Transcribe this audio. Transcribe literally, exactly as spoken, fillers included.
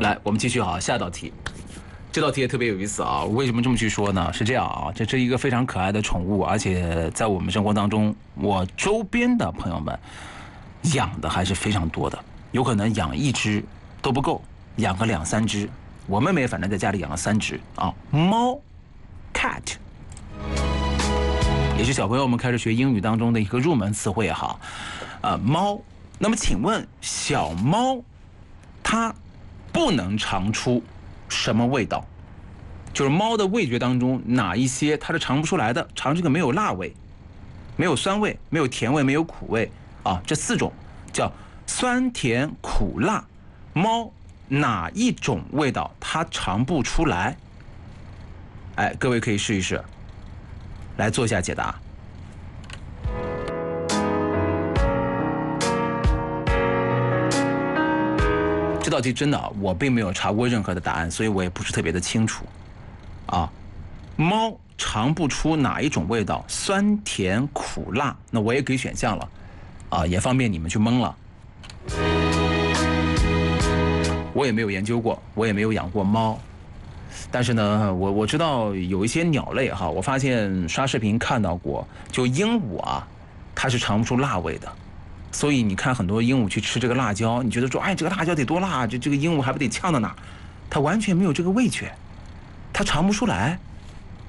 来，我们继续啊，下道题。这道题也特别有意思啊！为什么这么去说呢？是这样啊，这是一个非常可爱的宠物，而且在我们生活当中，我周边的朋友们养的还是非常多的，有可能养一只都不够，养个两三只。我妹妹反正在家里养了三只啊，猫 ，cat， 也是小朋友们开始学英语当中的一个入门词汇也好，呃，猫。那么请问小猫它不能尝出什么味道？就是猫的味觉当中哪一些它是尝不出来的？尝这个没有辣味，没有酸味，没有甜味，没有苦味啊，这四种叫酸甜苦辣。猫哪一种味道它尝不出来？哎，各位可以试一试，来做一下解答。这道题真的啊，我并没有查过任何的答案，所以我也不是特别的清楚。啊，猫尝不出哪一种味道，酸甜苦辣，那我也给选项了，啊，也方便你们去蒙了。我也没有研究过，我也没有养过猫，但是呢，我我知道有一些鸟类哈，我发现刷视频看到过，就鹦鹉啊，它是尝不出辣味的。所以你看很多鹦鹉去吃这个辣椒，你觉得说，哎，这个辣椒得多辣，这这个鹦鹉还不得呛到哪？它完全没有这个味觉，它尝不出来。